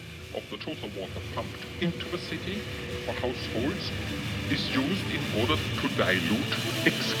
of the total water pumped into the city for households is used in order to dilute excrement